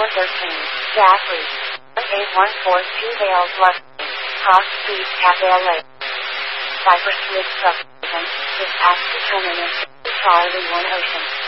13, Jack Reed. 8142 Vales Left. Cross Street Cafe Lake. Cypress Ridge Subdivision. Dispatch determinant. Charlie 1 Ocean.